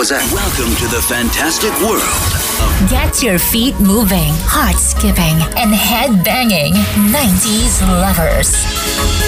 was that? Welcome to the fantastic world of Get your feet moving, heart skipping, and head banging 90s lovers.